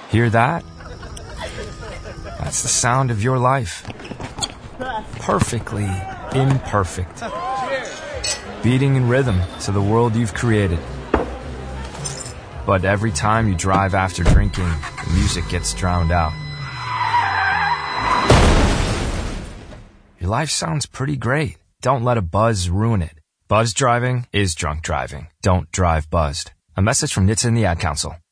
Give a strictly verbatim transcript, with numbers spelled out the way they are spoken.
Hear that? That's the sound of your life. Perfectly imperfect. Beating in rhythm to the world you've created. But every time you drive after drinking, the music gets drowned out. Your life sounds pretty great. Don't let a buzz ruin it. Buzz driving is drunk driving. Don't drive buzzed. A message from N H T S A and the Ad Council.